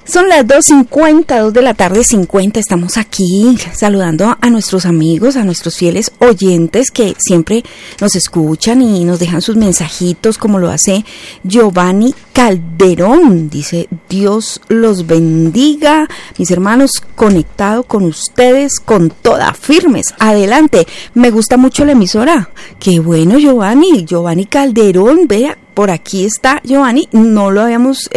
Son las 2:50, 2 de la tarde 50, estamos aquí saludando a nuestros amigos, a nuestros fieles oyentes que siempre nos escuchan y nos dejan sus mensajitos, como lo hace Giovanni Calderón. Dice, Dios los bendiga, mis hermanos, conectado con ustedes con toda firmes. Adelante, me gusta mucho la emisora. Qué bueno, Giovanni Calderón, vea. Por aquí está Giovanni, no lo habíamos,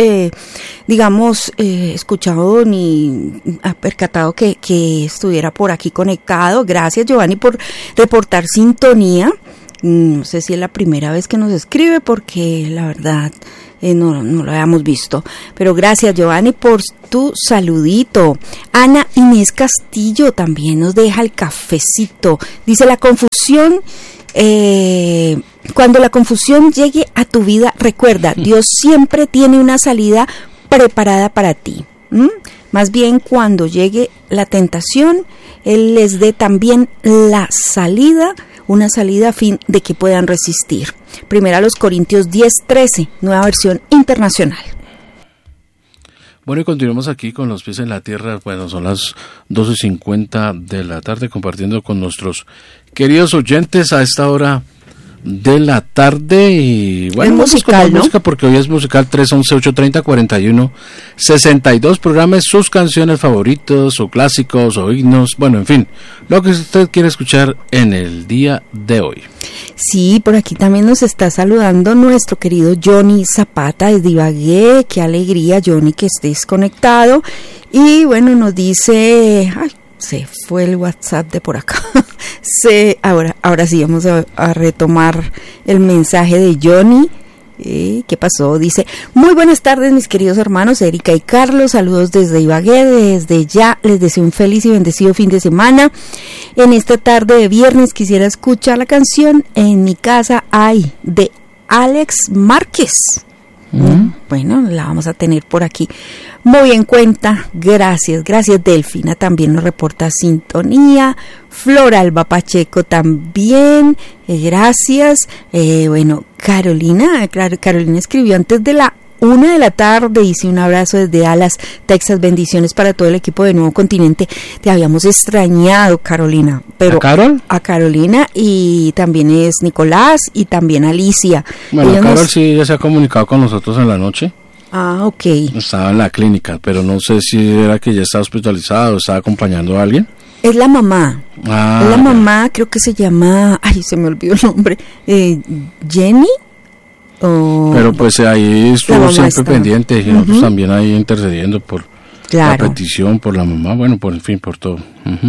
escuchado ni percatado que estuviera por aquí conectado. Gracias, Giovanni, por reportar sintonía. No sé si es la primera vez que nos escribe, porque la verdad no lo habíamos visto. Pero gracias, Giovanni, por tu saludito. Ana Inés Castillo también nos deja el cafecito. Dice, la confusión... cuando la confusión llegue a tu vida, recuerda, Dios siempre tiene una salida preparada para ti. Más bien, cuando llegue la tentación, Él les dé también la salida, una salida a fin de que puedan resistir. Primera los Corintios 10:13, nueva versión internacional. Bueno, y continuamos aquí con los pies en la tierra. Bueno, son las 12:50 de la tarde, compartiendo con nuestros queridos oyentes a esta hora de la tarde. Y bueno, es musical, ¿no? Música, porque hoy es musical. 311-830-41-62. Programe sus canciones favoritas, o clásicos, o himnos, bueno, en fin, lo que usted quiere escuchar en el día de hoy. Sí, por aquí también nos está saludando nuestro querido Johnny Zapata desde Ibagué. Qué alegría, Johnny, que estés conectado. Y bueno, nos dice... se fue el WhatsApp de por acá. Ahora sí vamos a retomar el mensaje de Johnny. ¿Qué pasó? Dice, muy buenas tardes, mis queridos hermanos Erika y Carlos, saludos desde Ibagué. Desde ya les deseo un feliz y bendecido fin de semana. En esta tarde de viernes quisiera escuchar la canción En mi casa hay, de Alex Márquez. Bueno, la vamos a tener por aquí muy en cuenta. Gracias Delfina, también nos reporta sintonía. Flora Alba Pacheco también, gracias. Bueno, Carolina escribió antes de la 1 de la tarde, dice, un abrazo desde Dallas, Texas, bendiciones para todo el equipo de Nuevo Continente. Te habíamos extrañado, Carolina. Pero ¿A Carol? A Carolina, y también es Nicolás y también Alicia. Bueno, Carol sí ya se ha comunicado con nosotros en la noche. Ah, ok. Estaba en la clínica, pero no sé si era que ya estaba hospitalizado o estaba acompañando a alguien. Es la mamá. Es la mamá, creo que se llama, se me olvidó el nombre, Jenny. Pero pues ahí estuvo siempre pendiente, y nosotros también ahí intercediendo por la petición, por la mamá, bueno, en fin, por todo.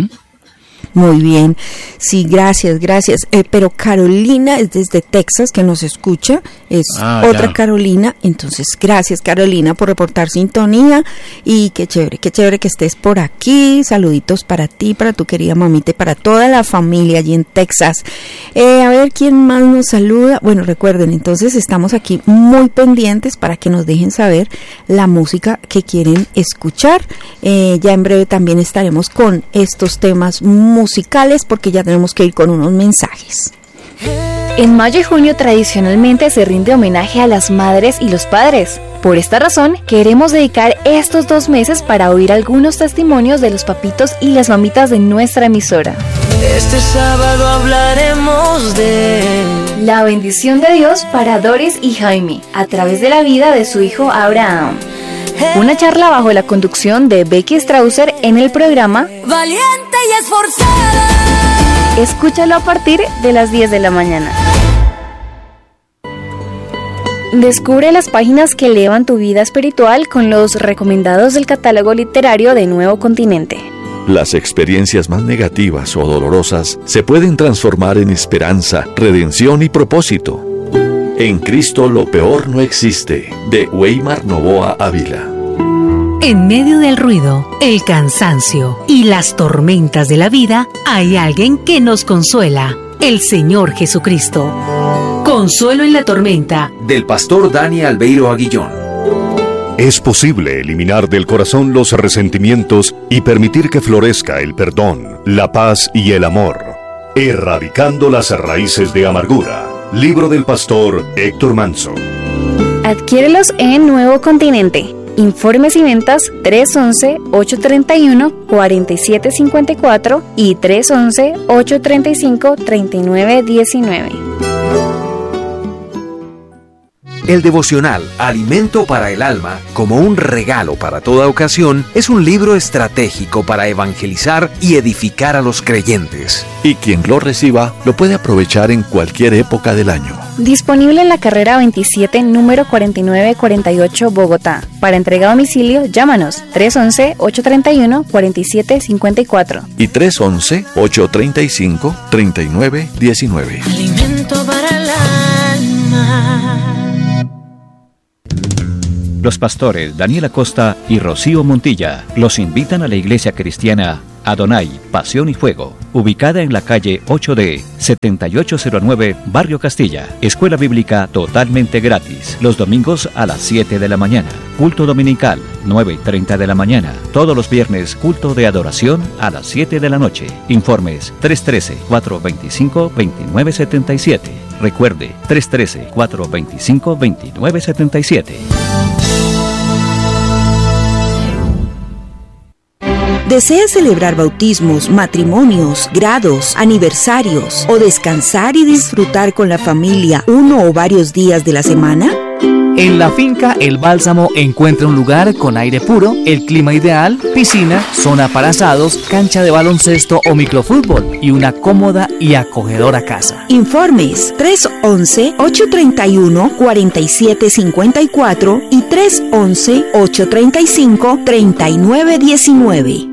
Muy bien, sí, gracias. Pero Carolina es desde Texas, que nos escucha, es otra ya. Carolina, entonces gracias, Carolina, por reportar sintonía, y qué chévere que estés por aquí. Saluditos para ti, para tu querida mamita y para toda la familia allí en Texas. A ver quién más nos saluda. Bueno, recuerden, entonces estamos aquí muy pendientes para que nos dejen saber la música que quieren escuchar. Ya en breve también estaremos con estos temas musicales, porque ya tenemos que ir con unos mensajes. En mayo y junio tradicionalmente se rinde homenaje a las madres y los padres. Por esta razón, queremos dedicar estos 2 meses para oír algunos testimonios de los papitos y las mamitas de nuestra emisora. Este sábado hablaremos de la bendición de Dios para Doris y Jaime, a través de la vida de su hijo Abraham. Una charla bajo la conducción de Becky Strausser en el programa Valiente y Esforzada. Escúchalo a partir de las 10 de la mañana. Descubre las páginas que elevan tu vida espiritual con los recomendados del catálogo literario de Nuevo Continente. Las experiencias más negativas o dolorosas se pueden transformar en esperanza, redención y propósito. En Cristo lo peor no existe, de Weimar Novoa Ávila. En medio del ruido, el cansancio y las tormentas de la vida, hay alguien que nos consuela, el Señor Jesucristo. Consuelo en la tormenta, del pastor Dani Albeiro Aguillón. Es posible eliminar del corazón los resentimientos y permitir que florezca el perdón, la paz y el amor, erradicando las raíces de amargura. Libro del pastor Héctor Manso. Adquiérelos en Nuevo Continente, Informes y ventas 311-831-4754 y 311-835-3919. El devocional Alimento para el Alma, como un regalo para toda ocasión, es un libro estratégico para evangelizar y edificar a los creyentes. Y quien lo reciba lo puede aprovechar en cualquier época del año. Disponible en la carrera 27, número 4948, Bogotá. Para entrega a domicilio, llámanos 311-831-4754 y 311-835-3919. Alimento para el alma. Los pastores Daniel Acosta y Rocío Montilla los invitan a la iglesia cristiana Adonai, Pasión y Fuego, ubicada en la calle 8D, 7809, Barrio Castilla. Escuela bíblica totalmente gratis, los domingos a las 7 de la mañana. Culto dominical, 9:30 de la mañana. Todos los viernes, culto de adoración a las 7 de la noche. Informes 313-425-2977. Recuerde, 313-425-2977. ¿Deseas celebrar bautismos, matrimonios, grados, aniversarios o descansar y disfrutar con la familia uno o varios días de la semana? En la finca El Bálsamo encuentra un lugar con aire puro, el clima ideal, piscina, zona para asados, cancha de baloncesto o microfútbol y una cómoda y acogedora casa. Informes 311-831-4754 y 311-835-3919.